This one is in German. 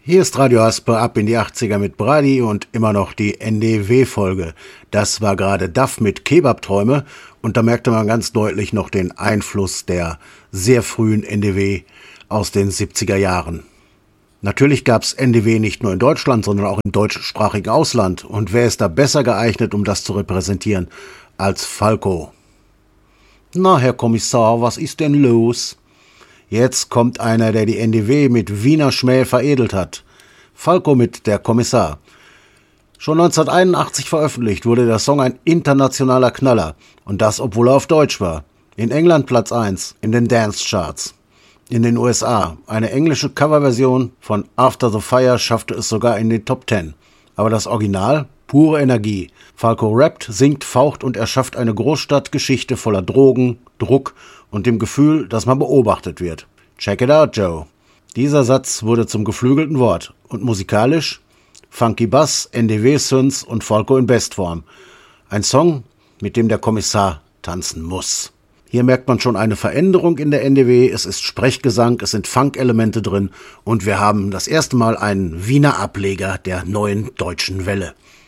Hier ist Radio Haspe ab in die 80er mit Brady und immer noch die NDW-Folge. Das war gerade Duff mit Kebabträume und da merkte man ganz deutlich noch den Einfluss der sehr frühen NDW aus den 70er Jahren. Natürlich gab's NDW nicht nur in Deutschland, sondern auch im deutschsprachigen Ausland. Und wer ist da besser geeignet, um das zu repräsentieren, als Falco? Na, Herr Kommissar, was ist denn los? Jetzt kommt einer, der die NDW mit Wiener Schmäh veredelt hat. Falco mit Der Kommissar. Schon 1981 veröffentlicht wurde der Song ein internationaler Knaller. Und das, obwohl er auf Deutsch war. In England Platz 1 in den Dance-Charts. In den USA eine englische Coverversion von After the Fire schaffte es sogar in die Top 10. Aber das Original? Pure Energie. Falco rappt, singt, faucht und erschafft eine Großstadtgeschichte voller Drogen, Druck und dem Gefühl, dass man beobachtet wird. Check it out, Joe. Dieser Satz wurde zum geflügelten Wort. Und musikalisch? Funky Bass, NDW-Synths und Falco in Bestform. Ein Song, mit dem der Kommissar tanzen muss. Hier merkt man schon eine Veränderung in der NDW. Es ist Sprechgesang, es sind Funk-Elemente drin und wir haben das erste Mal einen Wiener Ableger der neuen deutschen Welle.